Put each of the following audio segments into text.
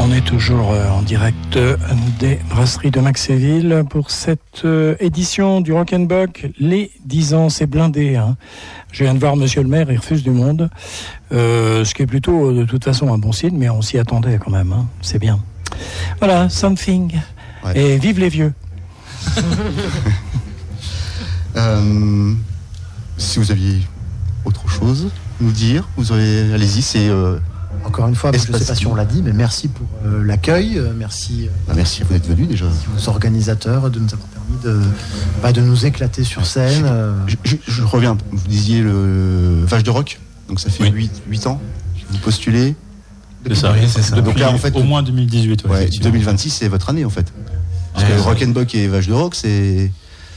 On est toujours en direct des brasseries de Maxéville pour cette édition du Rock'n'Buck. Les 10 ans, c'est blindé. Hein. Je viens de voir Monsieur le maire, il refuse du monde. Ce qui est plutôt, de toute façon, un bon signe, mais on s'y attendait quand même. Hein. C'est bien. Voilà, Something. Ouais. Et vive les vieux. Si vous aviez autre chose à nous dire, vous aurez, allez-y, c'est... Encore une fois, je ne sais pas si on l'a dit, mais merci pour l'accueil. Merci. Merci à vous d'être venus déjà. Aux organisateurs de nous avoir permis de nous éclater sur scène. Je reviens. Vous disiez le Vache de Rock. Donc ça fait 8 ans que vous postulez. C'est ça. Donc là, en fait, au moins 2018. Ouais, 2026, c'est votre année en fait. Parce que Rock'n'Buck et Vache de Rock, c'est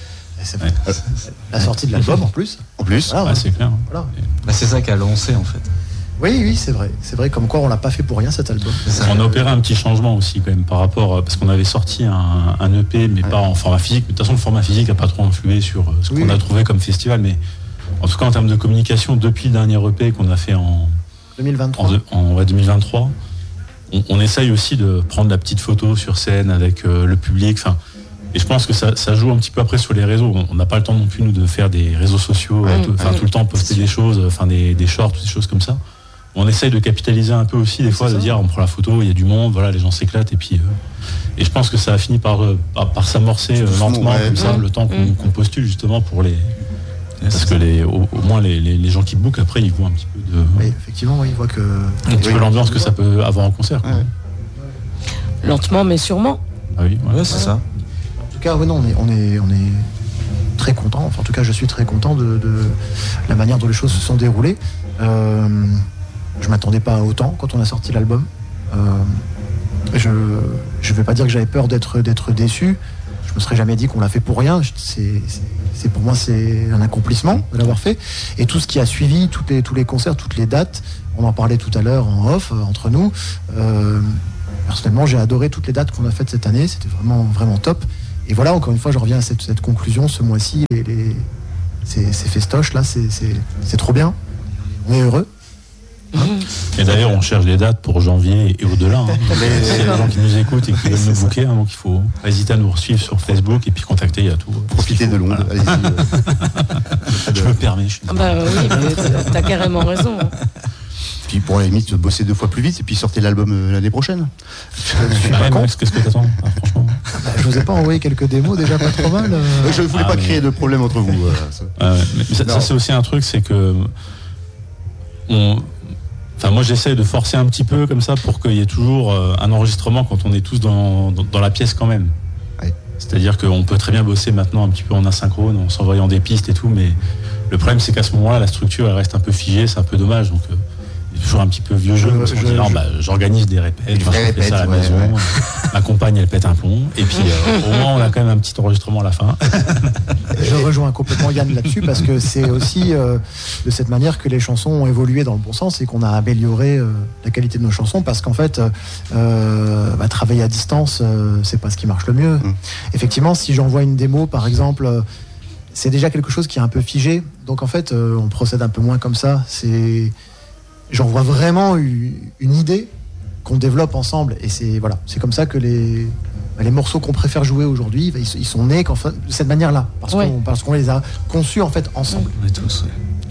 la sortie de l'album en plus. En plus, voilà, c'est clair. Voilà. C'est ça qui a lancé en fait. Oui, c'est vrai. C'est vrai, comme quoi on l'a pas fait pour rien cet album. On a opéré un petit changement aussi quand même par rapport, parce qu'on avait sorti un EP, mais pas en format physique. De toute façon, le format physique n'a pas trop influé sur ce qu'on a trouvé comme festival, mais en tout cas en termes de communication, depuis le dernier EP qu'on a fait en 2023, en 2023, on essaye aussi de prendre la petite photo sur scène avec le public. Enfin, et je pense que ça joue un petit peu après sur les réseaux. On n'a pas le temps non plus nous de faire des réseaux sociaux, tout le temps poster des choses, des shorts, des choses comme ça. On essaye de capitaliser un peu aussi des fois, de dire on prend la photo, il y a du monde, voilà, les gens s'éclatent, et puis et je pense que ça a fini par s'amorcer lentement comme ça, le temps qu'on postule justement pour les, parce que au moins les gens qui bookent après ils voient un petit peu de. Oui, effectivement, ils voient que un petit peu l'ambiance que ça peut avoir en concert. Quoi. Lentement mais sûrement. Ah oui, ouais, c'est ça. En tout cas, on est très content. Enfin, en tout cas, je suis très content de la manière dont les choses se sont déroulées. Je m'attendais pas à autant quand on a sorti l'album. Je vais pas dire que j'avais peur d'être déçu. Je me serais jamais dit qu'on l'a fait pour rien. C'est pour moi c'est un accomplissement de l'avoir fait. Et tout ce qui a suivi, tous les concerts, toutes les dates, on en parlait tout à l'heure en off entre nous. Personnellement, j'ai adoré toutes les dates qu'on a faites cette année. C'était vraiment vraiment top. Et voilà, encore une fois, je reviens à cette conclusion ce mois-ci. Ces festoches là, c'est trop bien. On est heureux. Et d'ailleurs, on cherche des dates pour janvier et au-delà. C'est les gens qui nous écoutent et qui veulent nous booker, donc il faut pas hésiter à nous suivre sur Facebook et puis contacter, il y a tout. Profitez de Londres. Voilà. Je me permets. Oui, t'as carrément raison. Puis pour la limite, bosser 2 fois plus vite et puis sortez l'album l'année prochaine. Max, qu'est-ce que t'attends franchement je vous ai pas envoyé quelques démos déjà pas trop mal. Je voulais pas créer de problème entre vous. Mais ça c'est aussi un truc, c'est que moi j'essaie de forcer un petit peu comme ça pour qu'il y ait toujours un enregistrement quand on est tous dans la pièce quand même. Ouais. C'est-à-dire qu'on peut très bien bosser maintenant un petit peu en asynchrone, en s'envoyant des pistes et tout, mais le problème c'est qu'à ce moment-là la structure elle reste un peu figée, c'est un peu dommage, donc il y a toujours un petit peu vieux jeu. J'organise des répètes, je fais ça à la maison, ma compagne elle pète un plomb, et puis au moins on a quand même un petit enregistrement à la fin. Je rejoins complètement Yann là-dessus parce que c'est aussi de cette manière que les chansons ont évolué dans le bon sens et qu'on a amélioré la qualité de nos chansons, parce qu'en fait travailler à distance c'est pas ce qui marche le mieux. Effectivement, si j'envoie une démo par exemple, c'est déjà quelque chose qui est un peu figé, donc en fait on procède un peu moins comme ça. J'envoie vraiment une idée qu'on développe ensemble, et c'est comme ça que les morceaux qu'on préfère jouer aujourd'hui, ils sont nés de cette manière-là, parce qu'on les a conçus en fait ensemble. On est tous.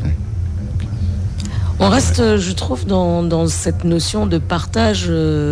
On reste, je trouve, dans cette notion de partage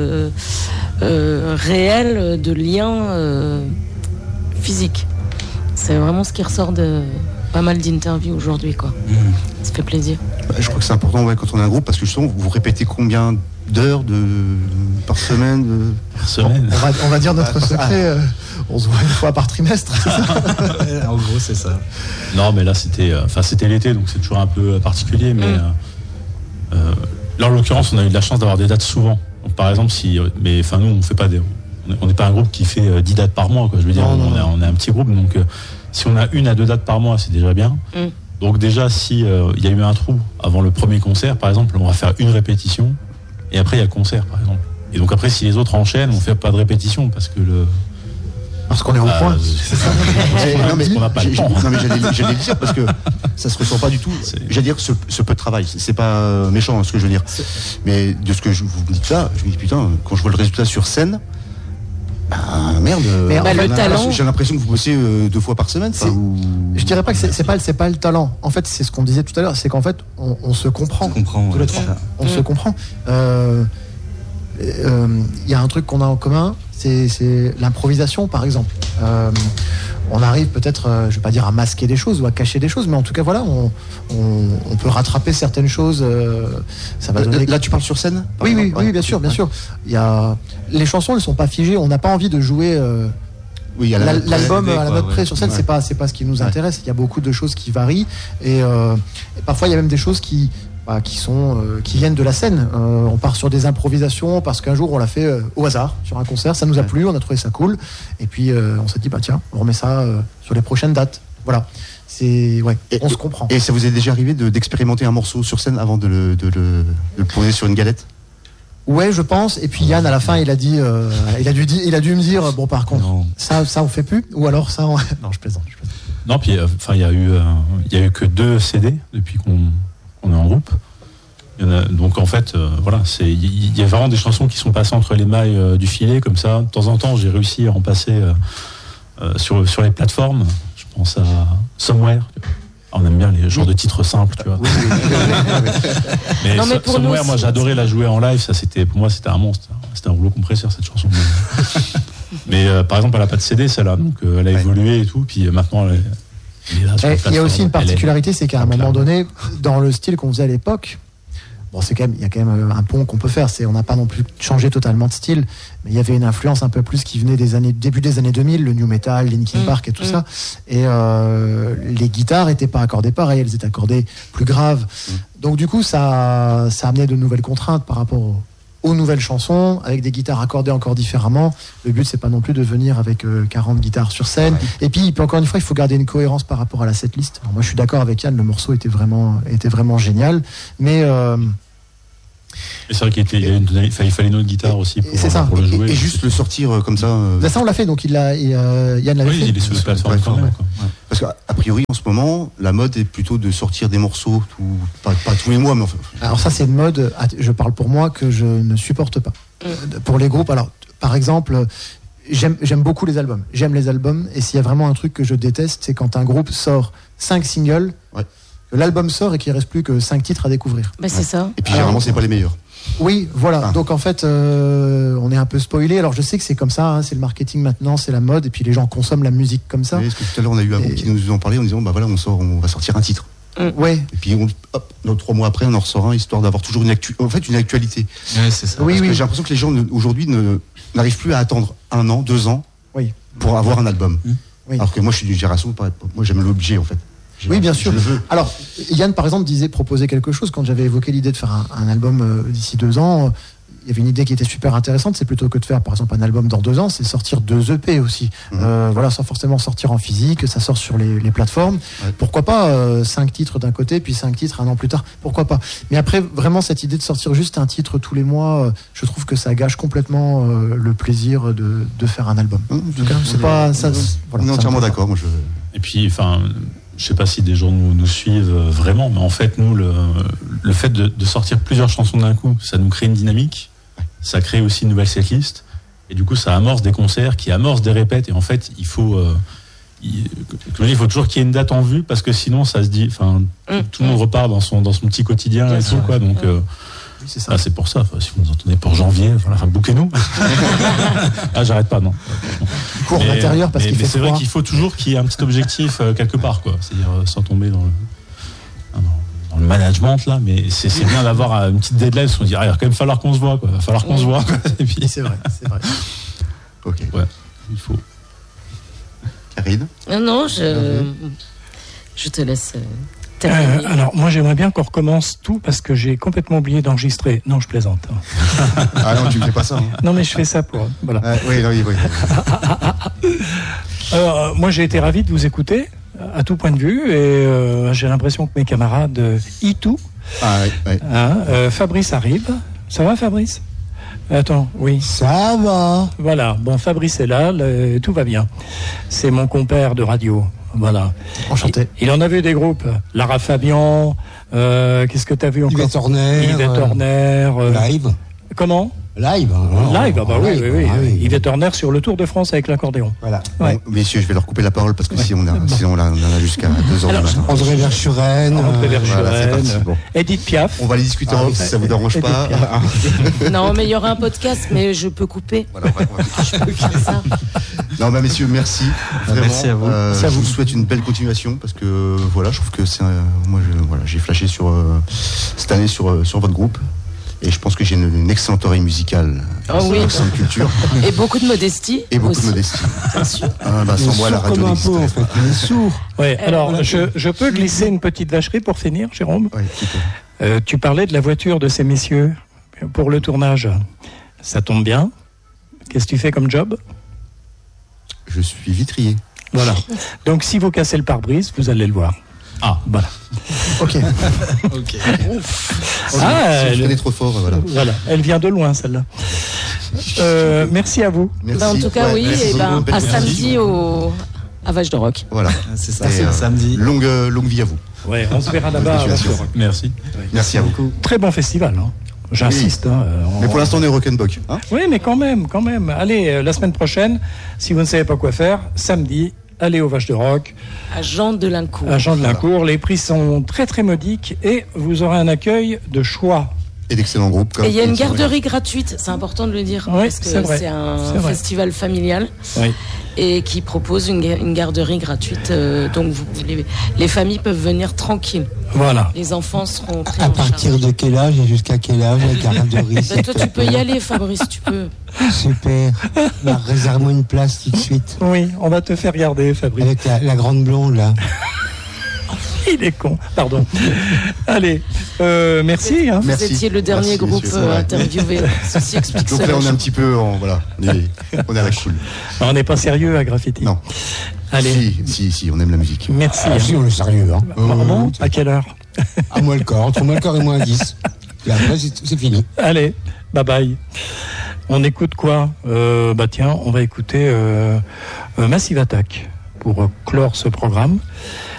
réel, de lien physique. C'est vraiment ce qui ressort de pas mal d'interviews aujourd'hui, quoi. Ça fait plaisir. Je crois que c'est important quand on a un groupe, parce que justement vous répétez combien d'heures par semaine Par semaine. On va dire notre secret. On se voit une fois par trimestre. C'est ça. En gros, c'est ça. Non, mais là c'était l'été, donc c'est toujours un peu particulier, mais là en l'occurrence on a eu de la chance d'avoir des dates souvent. Donc, par exemple, nous on fait pas on n'est pas un groupe qui fait 10 dates par mois, quoi. Je veux dire, on est un petit groupe, donc si on a 1 à 2 dates par mois, c'est déjà bien. Donc déjà, si il y a eu un trou avant le premier concert, par exemple, on va faire une répétition et après il y a le concert, par exemple. Et donc après, si les autres enchaînent, on fait pas de répétition parce que Parce qu'on est au point. C'est ça. Non, mais on n'a pas le temps. Non, mais j'allais le dire parce que ça se ressent pas du tout. J'allais dire ce peu de travail. C'est pas méchant, ce que je veux dire. Mais de ce que vous me dites là, je me dis putain, quand je vois le résultat sur scène, merde. Mais le talent. J'ai l'impression que vous bossez 2 fois par semaine. Je dirais pas que c'est pas le talent. En fait, c'est ce qu'on disait tout à l'heure, c'est qu'en fait, on se comprend. On se comprend. Il y a un truc qu'on a en commun, c'est l'improvisation, par exemple. On arrive peut-être, je vais pas dire à masquer des choses ou à cacher des choses, mais en tout cas, voilà, on peut rattraper certaines choses. Ça va donner... Là, tu parles sur scène ? Oui, bien sûr. Les chansons, elles sont pas figées. On n'a pas envie de jouer l'album à la note près sur scène. C'est pas ce qui nous intéresse. Il y a beaucoup de choses qui varient et parfois il y a même des choses qui viennent de la scène. On part sur des improvisations parce qu'un jour on l'a fait au hasard sur un concert, ça nous a plu, on a trouvé ça cool, et puis on s'est dit tiens, on remet ça sur les prochaines dates. Voilà. On se comprend. Et ça vous est déjà arrivé d'expérimenter un morceau sur scène avant de le poser sur une galette ? Ouais, je pense. Et puis Yann, à la fin, il a dû me dire bon, par contre, ça on fait plus, ou alors ça. Non, je plaisante. Non, puis il y a eu que 2 CD depuis qu'on est en groupe. Donc en fait, il y a vraiment des chansons qui sont passées entre les mailles du filet comme ça. De temps en temps, j'ai réussi à en passer sur les plateformes. Je pense à Somewhere. On aime bien les genres de titres simples, tu vois. Mais Somewhere, moi j'adorais la jouer en live. Ça, pour moi, c'était un monstre. C'était un rouleau compresseur, cette chanson. Mais par exemple, elle n'a pas de CD, celle-là. Donc elle a évolué et tout. Puis maintenant, il y a aussi une particularité, c'est qu'à un moment donné, dans le style qu'on faisait à l'époque, il y a quand même un pont qu'on peut faire. On n'a pas non plus changé totalement de style, mais il y avait une influence un peu plus qui venait début des années 2000, le new metal, Linkin Park et tout ça. Et les guitares étaient pas accordées pareil, elles étaient accordées plus graves. Donc du coup, ça amenait de nouvelles contraintes par rapport aux nouvelles chansons, avec des guitares accordées encore différemment. Le but, c'est pas non plus de venir avec 40 guitares sur scène. Et puis, encore une fois, il faut garder une cohérence par rapport à la setlist. Alors, moi, je suis d'accord avec Yann, le morceau était vraiment génial. Mais c'est vrai qu'il fallait une autre guitare aussi pour le jouer. Et juste le sortir comme ça. Ça, on l'a fait, donc Yann l'avait fait. Il est sur la plateforme quand même. Parce qu'a priori, en ce moment, la mode est plutôt de sortir des morceaux, pas tous les mois, mais enfin. Alors ça, c'est une mode, je parle pour moi, que je ne supporte pas. Pour les groupes, alors, par exemple, j'aime beaucoup les albums. J'aime les albums, et s'il y a vraiment un truc que je déteste, c'est quand un groupe sort 5 singles, que l'album sort et qu'il ne reste plus que 5 titres à découvrir. C'est ça. Et puis généralement, c'est pas les meilleurs. Oui, voilà. Donc en fait, on est un peu spoilé. Alors je sais que c'est comme ça, c'est le marketing maintenant, c'est la mode, et puis les gens consomment la musique comme ça. Oui, parce que tout à l'heure, on a eu un groupe qui nous en parlait en disant on va sortir un titre. Ouais. Et puis 3 mois après, on en ressort un, histoire d'avoir toujours une actualité. Ouais, c'est ça. Oui. Que j'ai l'impression que les gens aujourd'hui n'arrivent plus à attendre 1 an, 2 ans pour avoir un album. Oui. Alors que moi, je suis d'une génération, moi j'aime l'objet en fait. Oui, bien sûr. Alors, Yann, par exemple, proposait quelque chose quand j'avais évoqué l'idée de faire un album d'ici 2 ans. Il y avait une idée qui était super intéressante, c'est plutôt que de faire, par exemple, un album dans 2 ans, c'est sortir 2 EP aussi. Sans forcément sortir en physique, ça sort sur les plateformes. Ouais. Pourquoi pas 5 titres d'un côté, puis 5 titres 1 an plus tard. Pourquoi pas. Mais après, vraiment, cette idée de sortir juste un titre tous les mois, je trouve que ça gâche complètement le plaisir de faire un album. En tout cas, c'est pas ça. On est entièrement d'accord. Et puis, je sais pas si des gens nous suivent vraiment, mais en fait, nous, le fait de sortir plusieurs chansons d'un coup, ça nous crée une dynamique, ça crée aussi une nouvelle setlist, et du coup, ça amorce des concerts, qui amorcent des répètes, et en fait, il faut toujours qu'il y ait une date en vue, parce que sinon, ça se dit, tout le monde repart dans son petit quotidien et tout, quoi, donc... c'est ça. C'est pour ça. Si vous nous entendez pour janvier, bouquez-nous. J'arrête pas, non. Cours en intérieur parce qu'il fait c'est froid. vrai qu'il faut toujours qu'il y ait un petit objectif quelque part, quoi. C'est-à-dire sans tomber dans le management là, mais c'est bien d'avoir une petite deadline. Parce qu'on dit, il va quand même falloir qu'on se voit, quoi. Il va falloir qu'on se voit. Quoi. Et puis c'est vrai. Ok. Ouais, il faut. Karine. Non, je te laisse. Alors, moi, j'aimerais bien qu'on recommence tout parce que j'ai complètement oublié d'enregistrer. Non, je plaisante. Ah non, tu ne fais pas ça. Hein. Non, mais je fais ça pour... Voilà. Oui. Alors, moi, j'ai été ravi de vous écouter à tout point de vue et j'ai l'impression que mes camarades y tout. Ah, oui. Fabrice arrive. Ça va, Fabrice ? Attends, oui. Ça va. Voilà, bon, Fabrice est là, tout va bien. C'est mon compère de radio, voilà. Enchanté. Il en avait des groupes, Lara Fabian, qu'est-ce que tu as vu encore? Yvette Horner. Yvette Horner. Live. Comment? Live. Live, ah bah oui, live, oui, oui. ah oui. Yvette Horner sur le Tour de France avec l'accordéon. Voilà. Ouais. Bon, messieurs, je vais leur couper la parole parce que sinon on en a jusqu'à 2h Alors, du matin. André Verschuren. André Verschuren, voilà, c'est parti, bon. Edith Piaf. On va les discuter en off si ça vous dérange Edith pas. Piaf. Non, mais il y aura un podcast, mais je peux couper. Voilà, on va- Je peux faire ça. Non, bah messieurs, merci. Vraiment. Merci à vous. Merci à Je vous. vous souhaite une belle continuation parce que voilà, je trouve que c'est moi j'ai flashé sur cette année sur votre groupe et je pense que j'ai une excellente oreille musicale, Ah oui. une excellente culture Et beaucoup de modestie. et beaucoup aussi, de modestie. bien sûr. Bah, sans moi la radio comme un peu, en n'existerait fait. pas. Il est sourd. Ouais, alors, je peux glisser une petite vacherie pour finir, Jérôme? Ouais, tu peux. Tu parlais de la voiture de ces messieurs pour le tournage. Ça tombe bien. Qu'est-ce que tu fais comme job? Je suis vitrier. Voilà. Donc, si vous cassez le pare-brise, vous allez le voir. Ah, Voilà. Ok. Si je elle, connais trop fort, voilà. voilà. Elle vient de loin, celle-là. Merci à vous. Merci. Bah, en tout cas, Ouais, oui. merci Et ben, beaucoup. à Belle samedi à Vache de Rock. Voilà. C'est ça, Et, c'est samedi. longue vie à vous. Ouais, on se verra là-bas. Continuation. merci. Merci à vous. Très bon festival. Hein. J'insiste. Hein, Mais pour l'instant, on est rock'n'bock. Hein Oui, mais quand même. Allez, la semaine prochaine, si vous ne savez pas quoi faire, samedi, allez aux Vaches de Rock, À Jean de Lincourt. à Jean de Lincourt. Les prix sont très très modiques et vous aurez un accueil de choix. Et d'excellents groupes. Comme Et il y a une comme ça, garderie gratuite, c'est important de le dire, Oui, parce que c'est vrai. c'est un C'est vrai. festival familial Oui. et qui propose une garderie gratuite. Donc les familles peuvent venir tranquilles. Voilà. Les enfants seront pris À en partir charge. de quel âge et jusqu'à quel âge la garderie? Ben, toi, tu peux y aller, Fabrice, tu peux. Super. Bah, réserve-moi une place tout de suite. Oui, on va te faire garder, Fabrice. Avec la grande blonde, là. Il est con. Pardon. Allez, merci. Hein. Vous Merci. étiez le dernier Merci, groupe messieurs, c'est vrai. interviewé. Ceci explique Donc là, cela. on est un petit peu en. Voilà. On est à la cool. On n'est pas sérieux à Graffiti. Non. Allez, Si, on aime la musique. merci. Ah, si, on est sérieux, hein. Pardon, à quelle heure? À moins le corps, entre moins le corps et moins 10. Et après, c'est fini. Allez, bye bye. On écoute quoi? Bah tiens, on va écouter Massive Attack pour clore ce programme.